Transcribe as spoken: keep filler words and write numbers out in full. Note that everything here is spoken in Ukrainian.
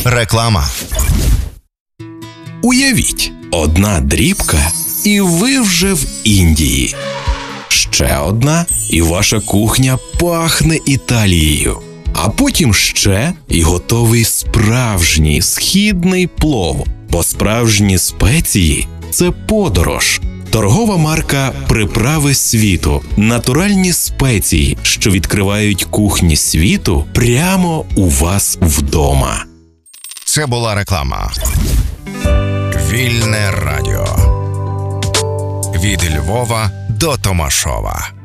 Реклама. Уявіть, одна дрібка, і ви вже в Індії. Ще одна, і ваша кухня пахне Італією. А потім ще, і готовий справжній східний плов. Бо справжні спеції – це подорож. Торгова марка «Приправи світу» – натуральні спеції, що відкривають кухні світу прямо у вас вдома. Це була реклама. Вільне радіо. Від Львова до Томашова.